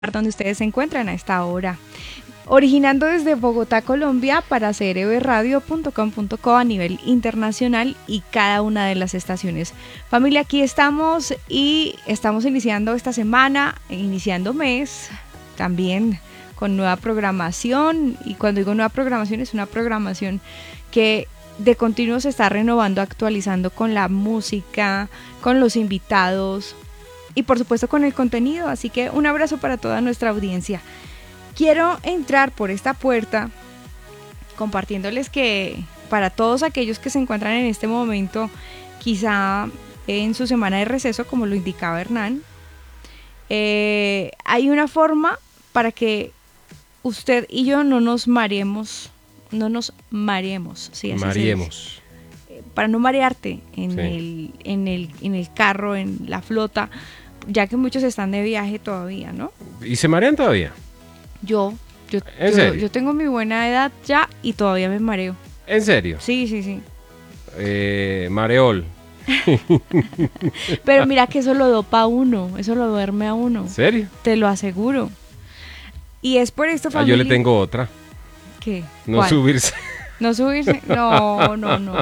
donde ustedes se encuentran a esta hora. Originando desde Bogotá, Colombia, para crbradio.com.co a nivel internacional y cada una de las estaciones. Familia, aquí estamos y estamos iniciando esta semana, iniciando mes, también con nueva programación. Y cuando digo nueva programación, es una programación que de continuo se está renovando, actualizando con la música, con los invitados y por supuesto con el contenido. Así que un abrazo para toda nuestra audiencia. Quiero entrar por esta puerta compartiéndoles que para todos aquellos que se encuentran en este momento, quizá en su semana de receso, como lo indicaba Hernán, hay una forma para que usted y yo no nos mareemos, ¿sí? Así Mareemos. para no marearte en, Sí. en el carro, en la flota, ya que muchos están de viaje todavía, ¿no? ¿Y se marean todavía? Yo ¿En serio? yo tengo mi buena edad ya y todavía me mareo. ¿En serio? Sí. Mareol. Pero mira que eso lo dopa a uno, eso lo duerme a uno. ¿En serio? Te lo aseguro. Y es por esto, familia. Yo le tengo otra. ¿Qué? No ¿Cuál? subirse. No subirse, no.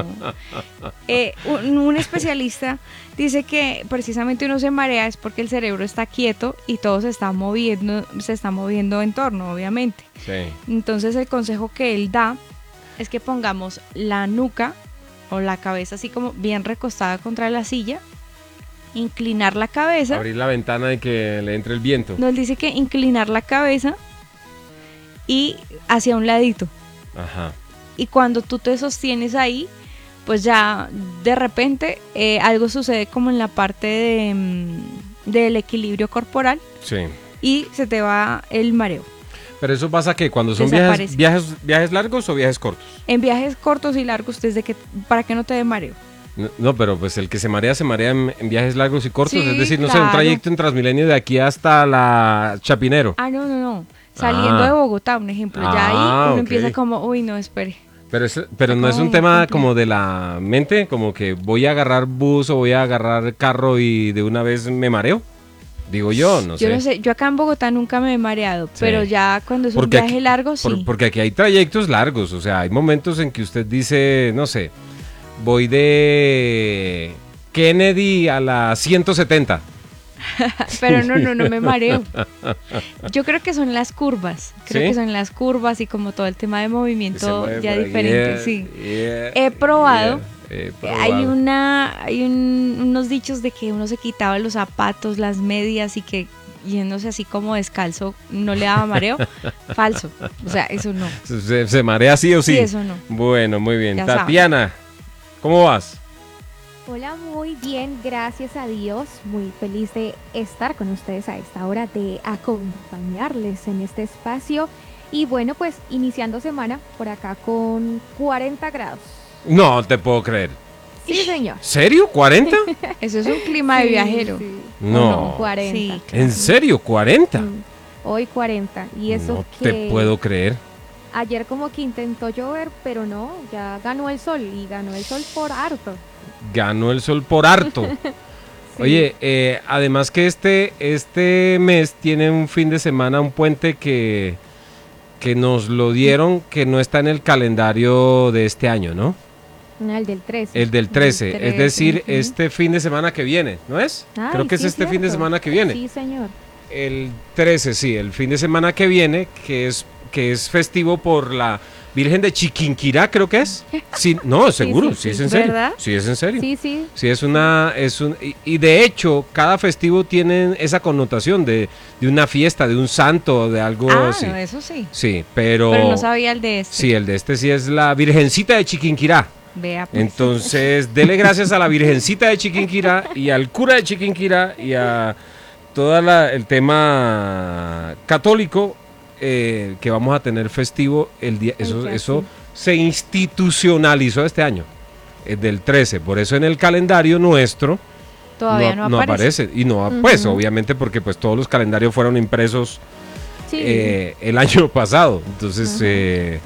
Un especialista dice que precisamente uno se marea es porque el cerebro está quieto y todo se está moviendo en torno, obviamente. Sí. Entonces el consejo que él da es que pongamos la nuca o la cabeza así como bien recostada contra la silla, inclinar la cabeza. Abrir la ventana y que le entre el viento. No, él dice que inclinar la cabeza y hacia un ladito. Ajá. Y cuando tú te sostienes ahí, pues ya de repente algo sucede como en la parte del equilibrio corporal Sí. y se te va el mareo. Pero eso pasa que cuando son Desaparece. viajes largos o viajes cortos. En viajes cortos y largos, para que no te dé mareo. No, pero pues el que se marea en viajes largos y cortos. Sí, Es decir, no sé, un claro. trayecto en Transmilenio de aquí hasta la Chapinero. No. Saliendo de Bogotá, un ejemplo. Ya ahí uno ok. empieza como, uy, no, espere. Pero no es un Como tema complejo. como de la mente, como que voy a agarrar bus o voy a agarrar carro y de una vez me mareo. Digo yo, no sé. Yo no sé, yo acá en Bogotá nunca me he mareado, Sí. pero ya cuando es un Porque viaje aquí- largo, sí. Porque aquí hay trayectos largos, o sea, hay momentos en que usted dice, no sé, voy de Kennedy a la 170. Pero no me mareo. Yo creo que son las curvas. Creo ¿Sí? que son las curvas y como todo el tema de Se movimiento mueve ya por aquí, diferente, sí. yeah, He probado. he Hay unos dichos de que uno se quitaba los zapatos, las medias y que yéndose así como descalzo no le daba mareo. Falso. O sea, eso no. Se marea sí o sí. Sí, eso no. Bueno, muy bien. Ya Tatiana, ¿cómo vas? Hola, muy bien, gracias a Dios. Muy feliz de estar con ustedes a esta hora, de acompañarles en este espacio. Y bueno, pues iniciando semana por acá con 40 grados. No te puedo creer. Sí, señor. ¿Serio? ¿40? Eso es un clima de Sí, viajero. sí. No. 40. Sí, ¿En serio? ¿40? Hoy 40. Y eso No que te puedo creer. ayer como que intentó llover, pero no, ya ganó el sol y ganó el sol por harto. Ganó el sol por harto. Sí. Oye, además que este mes tiene un fin de semana, un puente que nos lo dieron, que no está en el calendario de este año, ¿no? No, el del 13. El del 13, es decir, ujú. este fin de semana que viene, ¿no es? Ay, Creo que es sí, este fin de cierto. semana que viene. Sí, señor. El 13, sí, el fin de semana que viene, que es festivo por la Virgen de Chiquinquirá, creo que es. Sí, no, seguro, sí, sí, es en serio. ¿verdad? Sí, es en serio. Sí, sí. Sí, y de hecho, cada festivo tiene esa connotación de una fiesta, de un santo, de algo así. No, eso sí. Sí, pero Pero no sabía el de este. sí, el de este sí es la Virgencita de Chiquinquirá. Vea, pues. Entonces, dele gracias a la Virgencita de Chiquinquirá y al cura de Chiquinquirá y a todo el tema católico que vamos a tener festivo el día. Eso se institucionalizó este año, del 13. Por eso en el calendario nuestro Todavía no aparece. Y no, pues, obviamente, porque pues todos los calendarios fueron impresos Sí. el año pasado. Entonces,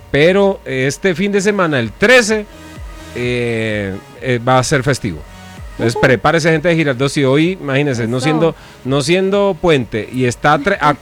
pero este fin de semana, el 13, va a ser festivo. Entonces prepárese gente de Girardot, si hoy, imagínense, no siendo puente y está a